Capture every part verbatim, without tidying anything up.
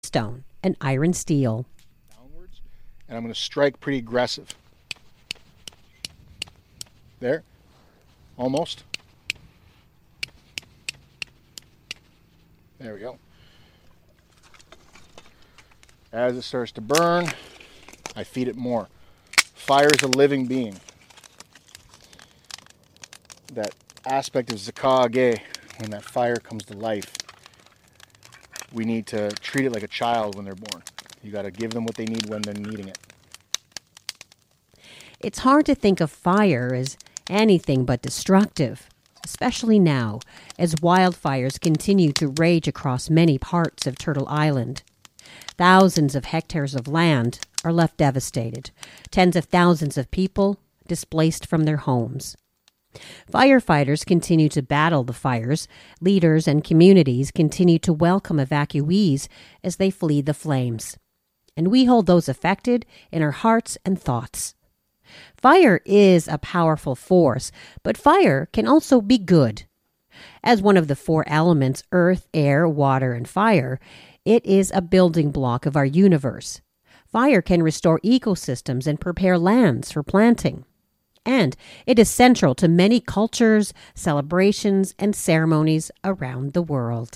stone and iron steel. Downwards, and I'm going to strike pretty aggressive. There, almost. There we go. As it starts to burn, I feed it more. Fire is a living being. That aspect of Zakage, when that fire comes to life, we need to treat it like a child when they're born. You got to give them what they need when they're needing it. It's hard to think of fire as anything but destructive, especially now as wildfires continue to rage across many parts of Turtle Island. Thousands of hectares of land are left devastated, tens of thousands of people displaced from their homes. Firefighters continue to battle the fires. Leaders and communities continue to welcome evacuees as they flee the flames. And we hold those affected in our hearts and thoughts. Fire is a powerful force, but fire can also be good. As one of the four elements, earth, air, water, and fire, it is a building block of our universe. Fire can restore ecosystems and prepare lands for planting. And it is central to many cultures, celebrations, and ceremonies around the world.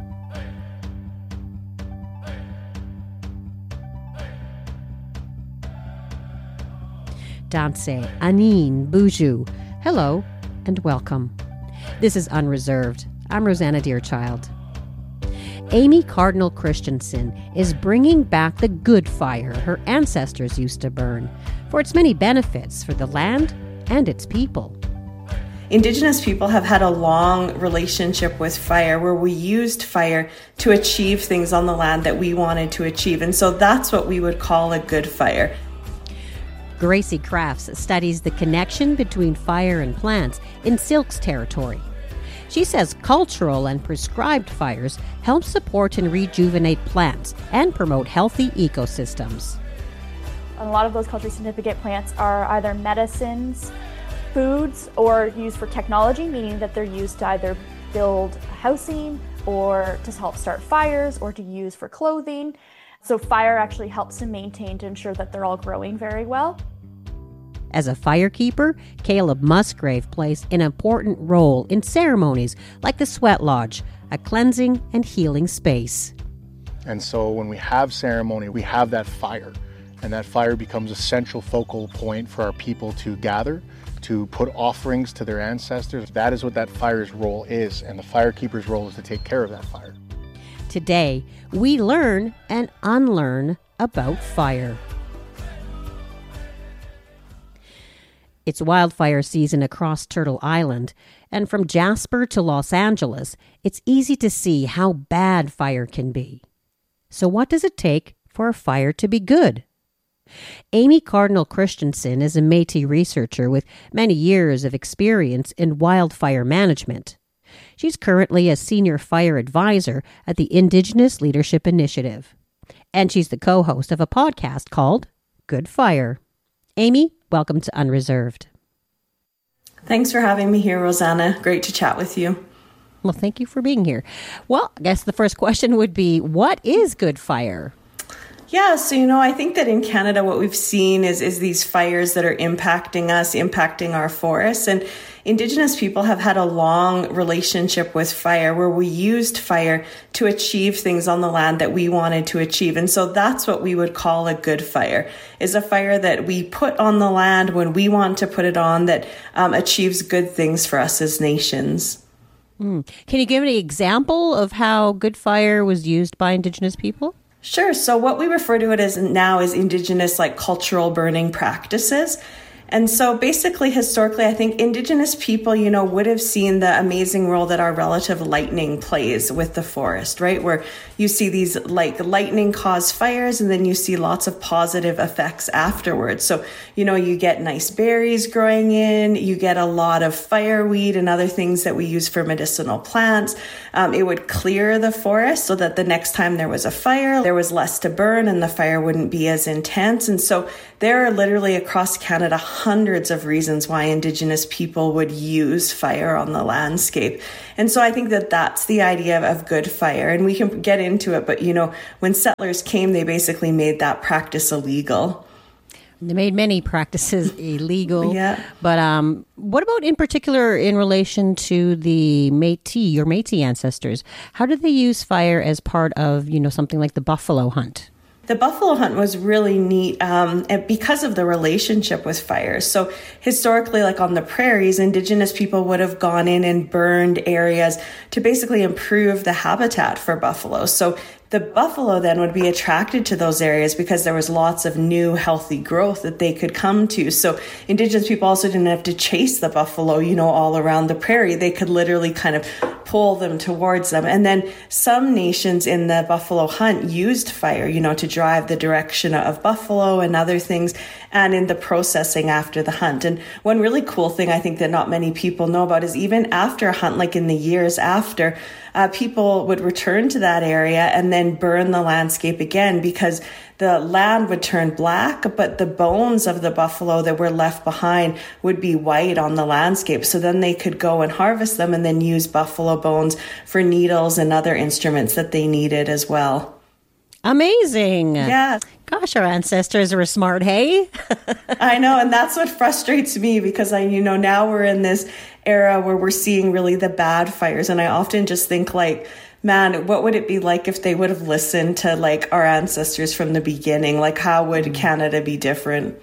Danse, Anin, Buju. Hello and welcome. This is Unreserved. I'm Rosanna Deerchild. Amy Cardinal Christensen is bringing back the good fire her ancestors used to burn for its many benefits for the land and its people. Indigenous people have had a long relationship with fire where we used fire to achieve things on the land that we wanted to achieve. And so that's what we would call a good fire. Gracie Crafts studies the connection between fire and plants in Syilx territory. She says cultural and prescribed fires help support and rejuvenate plants and promote healthy ecosystems. A lot of those culturally significant plants are either medicines, foods, or used for technology, meaning that they're used to either build housing or to help start fires or to use for clothing. So fire actually helps to maintain to ensure that they're all growing very well. As a firekeeper, Caleb Musgrave plays an important role in ceremonies like the Sweat Lodge, a cleansing and healing space. And so when we have ceremony, we have that fire, and that fire becomes a central focal point for our people to gather, to put offerings to their ancestors. That is what that fire's role is, and the firekeeper's role is to take care of that fire. Today, we learn and unlearn about fire. It's wildfire season across Turtle Island, and from Jasper to Los Angeles, it's easy to see how bad fire can be. So what does it take for a fire to be good? Amy Cardinal Christensen is a Métis researcher with many years of experience in wildfire management. She's currently a senior fire advisor at the Indigenous Leadership Initiative, and she's the co-host of a podcast called Good Fire. Amy, welcome to Unreserved. Thanks for having me here, Rosanna. Great to chat with you. Well, thank you for being here. Well, I guess the first question would be, what is good fire? Yeah, so, you know, I think that in Canada, what we've seen is, is these fires that are impacting us, impacting our forests. And Indigenous people have had a long relationship with fire where we used fire to achieve things on the land that we wanted to achieve. And so that's what we would call a good fire, is a fire that we put on the land when we want to put it on, that um, achieves good things for us as nations. Mm. Can you give an example of how good fire was used by Indigenous people? Sure. So what we refer to it as now is Indigenous like cultural burning practices. And so basically, historically, I think Indigenous people, you know, would have seen the amazing role that our relative lightning plays with the forest, right? Where you see these like lightning cause fires and then you see lots of positive effects afterwards. So, you know, you get nice berries growing in, you get a lot of fireweed and other things that we use for medicinal plants. Um, it would clear the forest so that the next time there was a fire, there was less to burn and the fire wouldn't be as intense. And so there are literally across Canada hundreds of reasons why Indigenous people would use fire on the landscape. And so I think that that's the idea of, of good fire. And we can get into it, but, you know, when settlers came, they basically made that practice illegal. They made many practices illegal. Yeah. But um, what about in particular in relation to the Métis, your Métis ancestors? How did they use fire as part of, you know, something like the buffalo hunt? The buffalo hunt was really neat um, because of the relationship with fire. So historically, like on the prairies, Indigenous people would have gone in and burned areas to basically improve the habitat for buffalo. So the buffalo then would be attracted to those areas because there was lots of new healthy growth that they could come to. So Indigenous people also didn't have to chase the buffalo, you know, all around the prairie. They could literally kind of pull them towards them. And then some nations in the buffalo hunt used fire, you know, to drive the direction of buffalo and other things, and in the processing after the hunt. And one really cool thing I think that not many people know about is even after a hunt, like in the years after, uh, people would return to that area and then burn the landscape again because the land would turn black, but the bones of the buffalo that were left behind would be white on the landscape. So then they could go and harvest them and then use buffalo bones for needles and other instruments that they needed as well. Amazing. Yeah. Gosh, our ancestors were smart, hey? I know. And that's what frustrates me because I, you know, now we're in this era where we're seeing really the bad fires. And I often just think like, man, what would it be like if they would have listened to like our ancestors from the beginning? Like, how would Canada be different?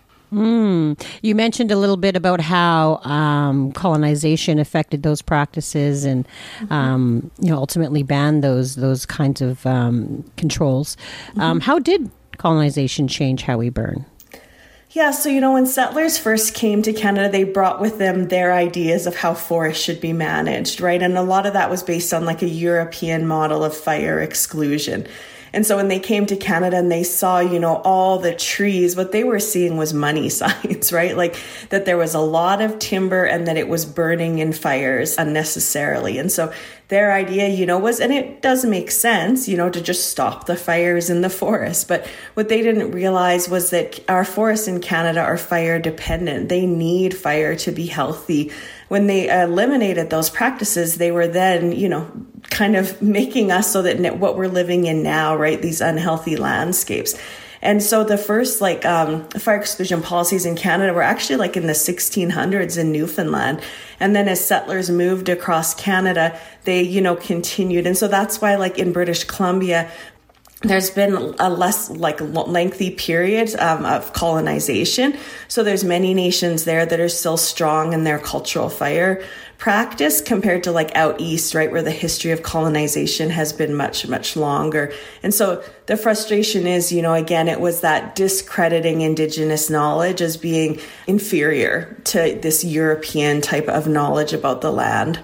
Mm. You mentioned a little bit about how um, colonization affected those practices, and mm-hmm. um, you know, ultimately banned those those kinds of um, controls. Mm-hmm. Um, how did colonization change how we burn? Yeah, so, you know, when settlers first came to Canada, they brought with them their ideas of how forests should be managed, right? And a lot of that was based on like a European model of fire exclusion. And so when they came to Canada and they saw, you know, all the trees, what they were seeing was money signs, right? Like that there was a lot of timber and that it was burning in fires unnecessarily. And so their idea, you know, was, and it does make sense, you know, to just stop the fires in the forest. But what they didn't realize was that our forests in Canada are fire dependent. They need fire to be healthy. When they eliminated those practices, they were then, you know, kind of making us so that what we're living in now, right, these unhealthy landscapes. And so the first like um, fire exclusion policies in Canada were actually like in the sixteen hundreds in Newfoundland. And then as settlers moved across Canada, they, you know, continued. And so that's why like in British Columbia, there's been a less like lengthy period um, of colonization. So there's many nations there that are still strong in their cultural fire practice compared to like out east, right, where the history of colonization has been much, much longer. And so the frustration is, you know, again, it was that discrediting Indigenous knowledge as being inferior to this European type of knowledge about the land.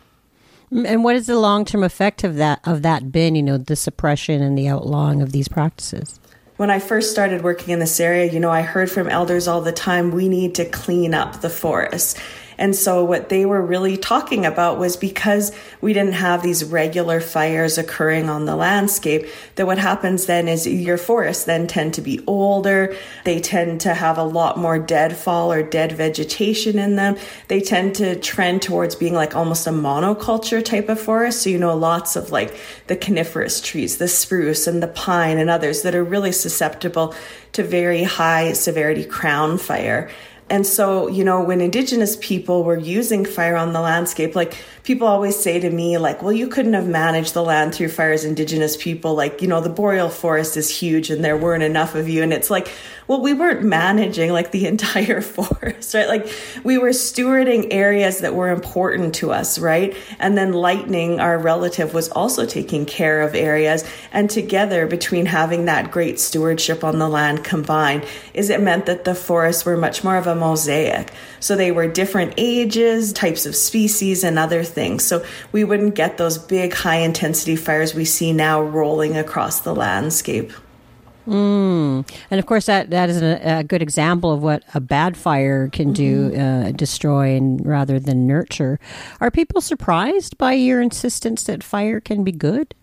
And what is the long-term effect of that of that been, you know, the suppression and the outlawing of these practices? When I first started working in this area, you know, I heard from elders all the time, we need to clean up the forest. And so what they were really talking about was because we didn't have these regular fires occurring on the landscape, that what happens then is your forests then tend to be older. They tend to have a lot more deadfall or dead vegetation in them. They tend to trend towards being like almost a monoculture type of forest. So, you know, lots of like the coniferous trees, the spruce and the pine and others that are really susceptible to very high severity crown fire. And so, you know, when Indigenous people were using fire on the landscape, like people always say to me, like, well, you couldn't have managed the land through fire as Indigenous people. Like, you know, the boreal forest is huge and there weren't enough of you. And it's like, well, we weren't managing like the entire forest, right? Like we were stewarding areas that were important to us, right? And then Lightning, our relative, was also taking care of areas. And together, between having that great stewardship on the land combined, is it meant that the forests were much more of a mosaic. So they were different ages, types of species, and other things. So we wouldn't get those big high intensity fires we see now rolling across the landscape. Mm. And of course, that, that is a, a good example of what a bad fire can do, mm-hmm. uh, destroy and rather than nurture. Are people surprised by your insistence that fire can be good?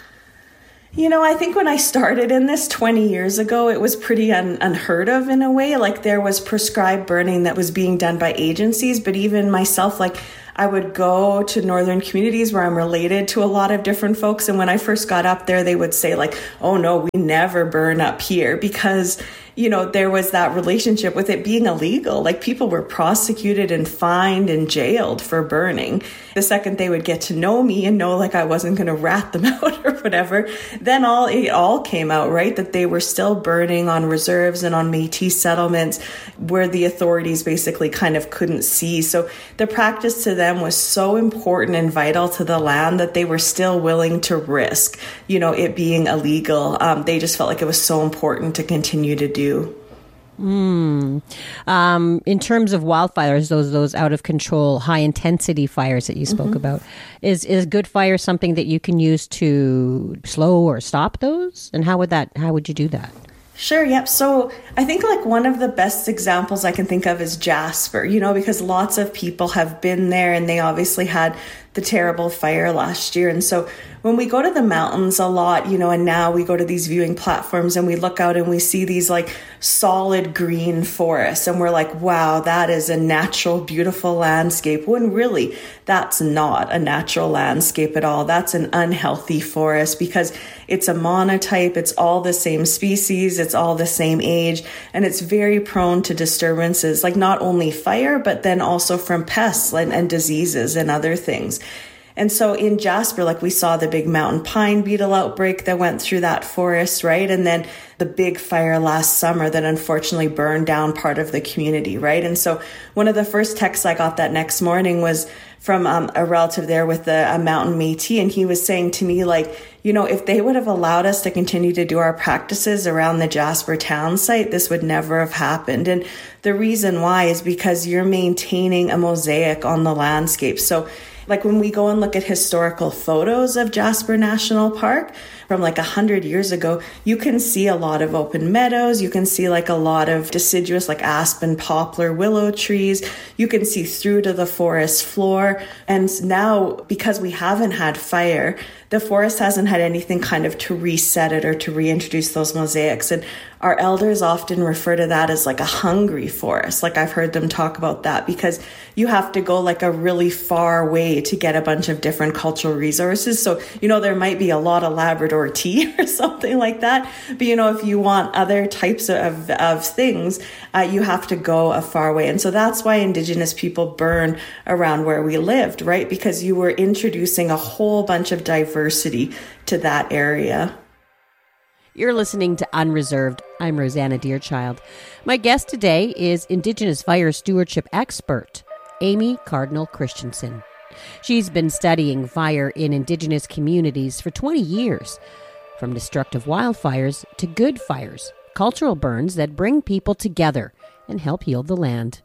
You know, I think when I started in this twenty years ago, it was pretty un- unheard of in a way. Like there was prescribed burning that was being done by agencies, but even myself, like I would go to northern communities where I'm related to a lot of different folks. And when I first got up there, they would say like, oh no, we never burn up here, because you know, there was that relationship with it being illegal. Like people were prosecuted and fined and jailed for burning. The second they would get to know me and know like I wasn't going to rat them out or whatever, then all it all came out, right? That they were still burning on reserves and on Métis settlements where the authorities basically kind of couldn't see. So the practice to them was so important and vital to the land that they were still willing to risk, you know, it being illegal. Um, they just felt like it was so important to continue to do. Mm. Um, in terms of wildfires, those those out of control, high intensity fires that you spoke mm-hmm. about, is is good fire something that you can use to slow or stop those? And how would that? How would you do that? Sure. Yep. So I think like one of the best examples I can think of is Jasper, you know, because lots of people have been there and they obviously had the terrible fire last year. And so when we go to the mountains a lot, you know, and now we go to these viewing platforms and we look out and we see these like solid green forests and we're like, wow, that is a natural, beautiful landscape. When really that's not a natural landscape at all. That's an unhealthy forest because it's a monotype. It's all the same species. It's all the same age. And it's very prone to disturbances, like not only fire, but then also from pests and, and diseases and other things. And so in Jasper, like we saw the big mountain pine beetle outbreak that went through that forest, right? And then the big fire last summer that unfortunately burned down part of the community, right? And so one of the first texts I got that next morning was from um, a relative there with a, a mountain Métis. And he was saying to me, like, you know, if they would have allowed us to continue to do our practices around the Jasper town site, this would never have happened. And the reason why is because you're maintaining a mosaic on the landscape. So like when we go and look at historical photos of Jasper National Park from like a hundred years ago, you can see a lot of open meadows. You can see like a lot of deciduous like aspen, poplar, willow trees. You can see through to the forest floor. And now because we haven't had fire, the forest hasn't had anything kind of to reset it or to reintroduce those mosaics. And our elders often refer to that as like a hungry forest. Like I've heard them talk about that because you have to go like a really far way to get a bunch of different cultural resources. So, you know, there might be a lot of Labrador tea or something like that. But, you know, if you want other types of, of things, uh, you have to go a far way. And so that's why Indigenous people burn around where we lived, right? Because you were introducing a whole bunch of diversity to that area. You're listening to Unreserved. I'm Rosanna Deerchild. My guest today is Indigenous fire stewardship expert, Amy Cardinal Christensen. She's been studying fire in Indigenous communities for twenty years, from destructive wildfires to good fires, cultural burns that bring people together and help heal the land.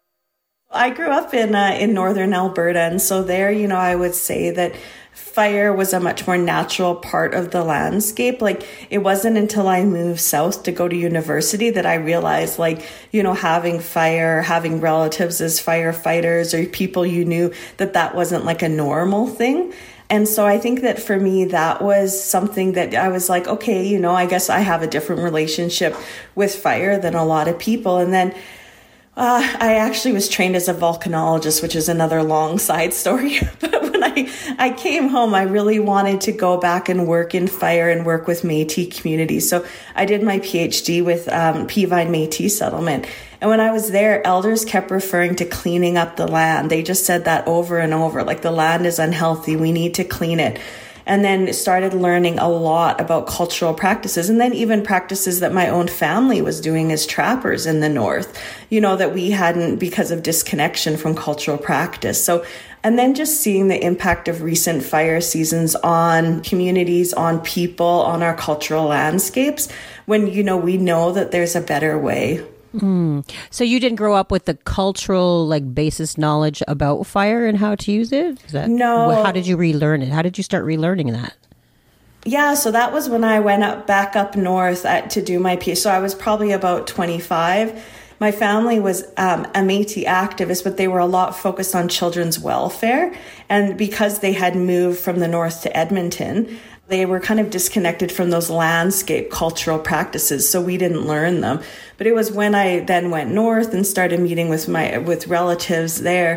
I grew up in uh, in northern Alberta, and so there, you know, I would say that fire was a much more natural part of the landscape. Like it wasn't until I moved south to go to university that I realized, like, you know, having fire, having relatives as firefighters or people you knew, that that wasn't like a normal thing. And so I think that for me, that was something that I was like, okay, you know, I guess I have a different relationship with fire than a lot of people. And then Uh, I actually was trained as a volcanologist, which is another long side story. But when I, I came home, I really wanted to go back and work in fire and work with Métis communities. So I did my PhD with um, Peavine Métis settlement. And when I was there, elders kept referring to cleaning up the land. They just said that over and over, like the land is unhealthy. We need to clean it. And then started learning a lot about cultural practices, and then even practices that my own family was doing as trappers in the north, you know, that we hadn't because of disconnection from cultural practice. So, and then just seeing the impact of recent fire seasons on communities, on people, on our cultural landscapes, when, you know, we know that there's a better way. Mm. So you didn't grow up with the cultural, like, basis knowledge about fire and how to use it? Is that, no. How did you relearn it? How did you start relearning that? Yeah, so that was when I went up back up north at, to do my PhD. So I was probably about twenty-five. My family was um, a Métis activist, but they were a lot focused on children's welfare. And because they had moved from the north to Edmonton, they were kind of disconnected from those landscape cultural practices, so we didn't learn them. But it was when I then went north and started meeting with my with relatives there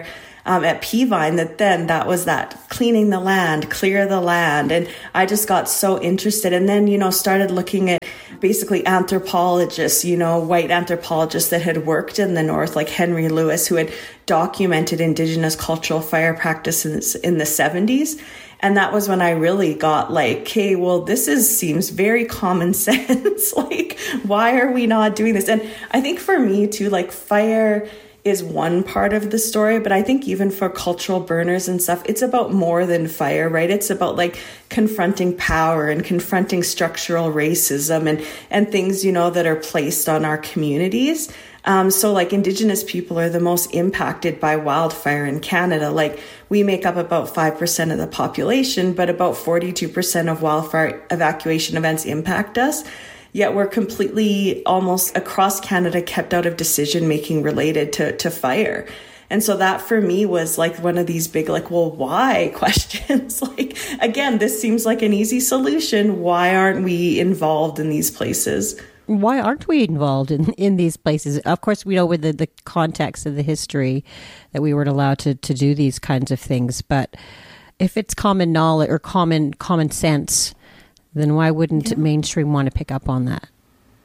um, at Peavine that then that was that cleaning the land, clear the land. And I just got so interested and then, you know, started looking at basically anthropologists, you know, white anthropologists that had worked in the North, like Henry Lewis, who had documented Indigenous cultural fire practices in the seventies. And that was when I really got like, okay, well, this is seems very common sense. Like, why are we not doing this? And I think for me too, like fire is one part of the story, but I think even for cultural burners and stuff, it's about more than fire, right? It's about like confronting power and confronting structural racism and, and things, you know, that are placed on our communities. Um, so like Indigenous people are the most impacted by wildfire in Canada. Like we make up about five percent of the population, but about forty-two percent of wildfire evacuation events impact us. Yet we're completely almost across Canada kept out of decision making related to, to fire. And so that for me was like one of these big, like, well, why questions? Like, again, this seems like an easy solution. Why aren't we involved in these places? Why aren't we involved in, in these places? Of course, we know with the, the context of the history that we weren't allowed to, to do these kinds of things. But if it's common knowledge or common common sense, then why wouldn't yeah. mainstream want to pick up on that?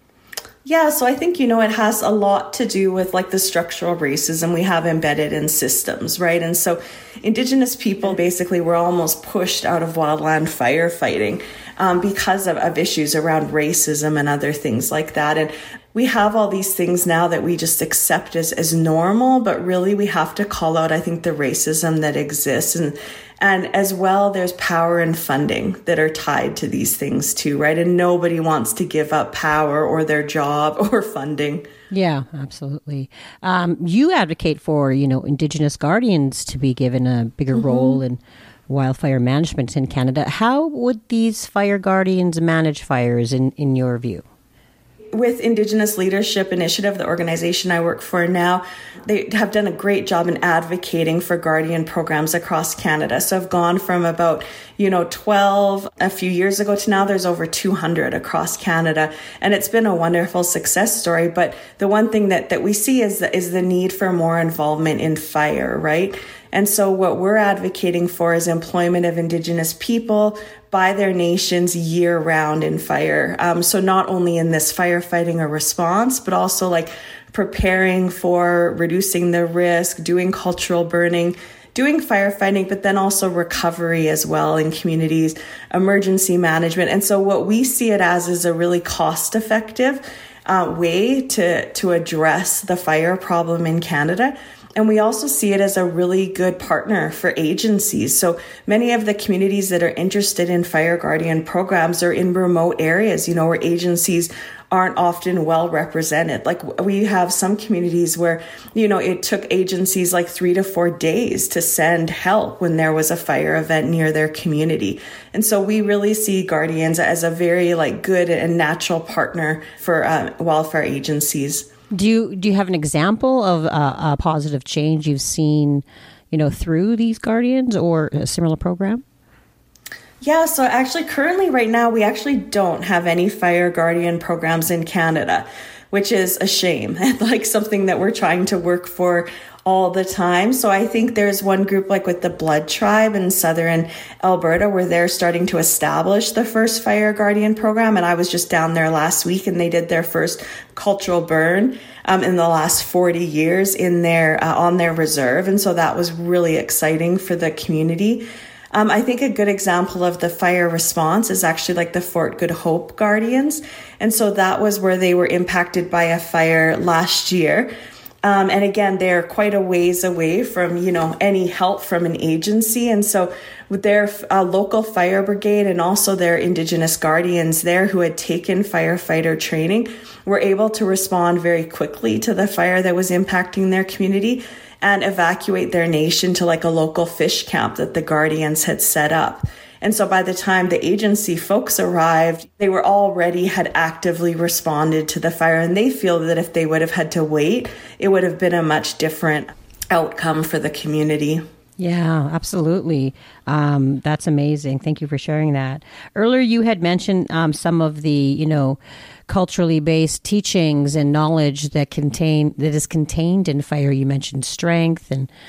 Yeah, so I think, you know, it has a lot to do with like the structural racism we have embedded in systems, right? And so Indigenous people basically were almost pushed out of wildland firefighting um, because of, of issues around racism and other things like that. And we have all these things now that we just accept as, as normal, but really we have to call out, I think, the racism that exists. And And as well, there's power and funding that are tied to these things too, right? And nobody wants to give up power or their job or funding. Yeah, absolutely. Um, you advocate for, you know, Indigenous guardians to be given a bigger mm-hmm. role in wildfire management in Canada. How would these fire guardians manage fires in, in your view? With Indigenous Leadership Initiative, the organization I work for now, they have done a great job in advocating for guardian programs across Canada. So I've gone from about, you know, twelve a few years ago to now there's over two hundred across Canada. And it's been a wonderful success story. But the one thing that, that we see is the, is the need for more involvement in fire, right? And so what we're advocating for is employment of Indigenous people by their nations year round in fire. Um, so not only in this firefighting or response, but also like preparing for reducing the risk, doing cultural burning, doing firefighting, but then also recovery as well in communities, emergency management. And so what we see it as is a really cost-effective uh, way to, to address the fire problem in Canada. And we also see it as a really good partner for agencies. So many of the communities that are interested in fire guardian programs are in remote areas, you know, where agencies aren't often well represented. Like we have some communities where, you know, it took agencies like three to four days to send help when there was a fire event near their community. And so we really see guardians as a very like good and natural partner for uh, wildfire agencies. Do you do you have an example of a, a positive change you've seen, you know, through these guardians or a similar program? Yeah, so actually currently right now we actually don't have any fire guardian programs in Canada, which is a shame and like something that we're trying to work for all the time. So I think there's one group like with the Blood Tribe in southern Alberta where they're starting to establish the first fire guardian program. And I was just down there last week and they did their first cultural burn um, in the last forty years in their uh, on their reserve. And so that was really exciting for the community. Um, I think a good example of the fire response is actually like the Fort Good Hope Guardians. And so that was where they were impacted by a fire last year. Um, and again, they're quite a ways away from, you know, any help from an agency. And so with their uh, local fire brigade and also their Indigenous guardians there who had taken firefighter training were able to respond very quickly to the fire that was impacting their community and evacuate their nation to like a local fish camp that the guardians had set up. And so by the time the agency folks arrived, they were already had actively responded to the fire. And they feel that if they would have had to wait, it would have been a much different outcome for the community. Yeah, absolutely. Um, that's amazing. Thank you for sharing that. Earlier, you had mentioned um, some of the, you know, culturally based teachings and knowledge that contain that is contained in fire. You mentioned strength and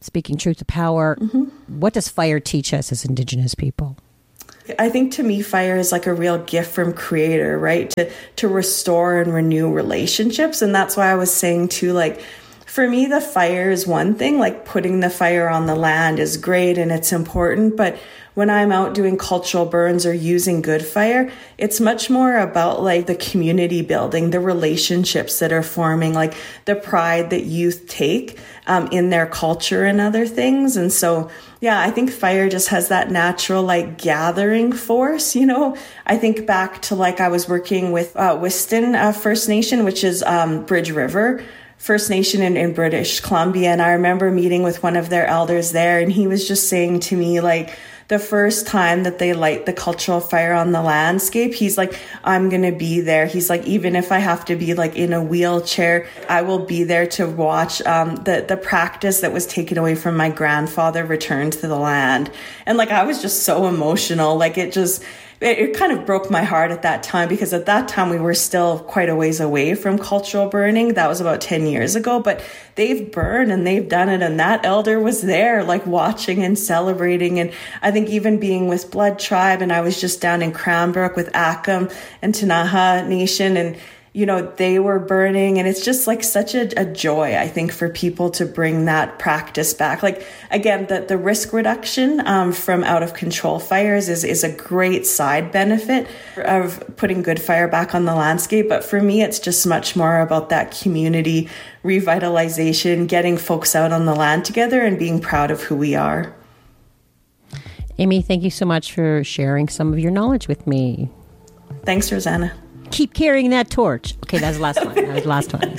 Speaking truth to power, mm-hmm. what does fire teach us as Indigenous people? I think to me, fire is like a real gift from Creator, right? To to restore and renew relationships. And that's why I was saying too, like, for me, the fire is one thing, like putting the fire on the land is great and it's important. But when I'm out doing cultural burns or using good fire, it's much more about like the community building, the relationships that are forming, like the pride that youth take um, in their culture and other things. And so, yeah, I think fire just has that natural like gathering force. You know, I think back to like I was working with uh, Whiston uh, First Nation, which is um, Bridge River First Nation in, in British Columbia. And I remember meeting with one of their elders there, and he was just saying to me, like, the first time that they light the cultural fire on the landscape, he's like, I'm going to be there. He's like, even if I have to be like in a wheelchair, I will be there to watch um, the, the practice that was taken away from my grandfather return to the land. And like, I was just so emotional. Like it just, it, it kind of broke my heart at that time, because at that time we were still quite a ways away from cultural burning. That was about ten years ago, but they've burned and they've done it. And that elder was there like watching and celebrating. And I think even being with Blood Tribe, and I was just down in Cranbrook with Akim and Tanaha Nation, and you know, they were burning, and it's just like such a, a joy, I think, for people to bring that practice back. Like, again, the, the risk reduction um, from out of control fires is, is a great side benefit of putting good fire back on the landscape. But for me, it's just much more about that community revitalization, getting folks out on the land together and being proud of who we are. Amy, thank you so much for sharing some of your knowledge with me. Thanks, Rosanna. Keep carrying that torch. Okay, that's the last one. That was the last one.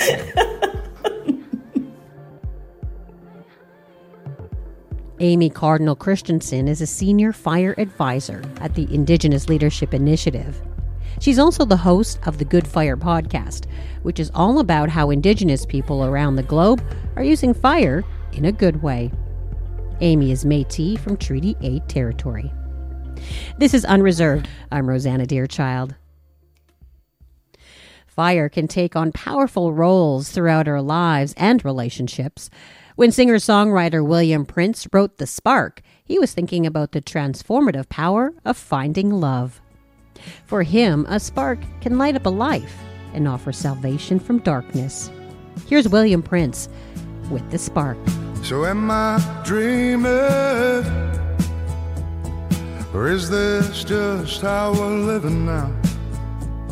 Amy Cardinal Christensen is a senior fire advisor at the Indigenous Leadership Initiative. She's also the host of the Good Fire podcast, which is all about how Indigenous people around the globe are using fire in a good way. Amy is Métis from Treaty eight territory. This is Unreserved. I'm Rosanna Deerchild. Fire can take on powerful roles throughout our lives and relationships. When singer-songwriter William Prince wrote The Spark, he was thinking about the transformative power of finding love. For him, a spark can light up a life and offer salvation from darkness. Here's William Prince with The Spark. So am I dreaming, or is this just how we're living now?